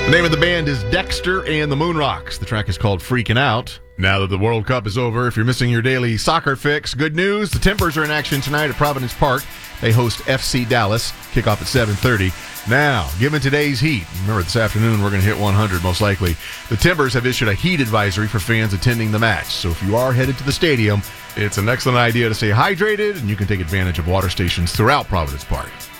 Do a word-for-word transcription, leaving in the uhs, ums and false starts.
The name of the band is Dexter and the Moonrocks. The track is called Freaking Out. Now that the World Cup is over, if you're missing your daily soccer fix, good news. The Timbers are in action tonight at Providence Park. They host F C Dallas. Kickoff at seven thirty. Now, given today's heat, remember this afternoon we're going to hit one hundred most likely. The Timbers have issued a heat advisory for fans attending the match. So if you are headed to the stadium, it's an excellent idea to stay hydrated, and you can take advantage of water stations throughout Providence Park.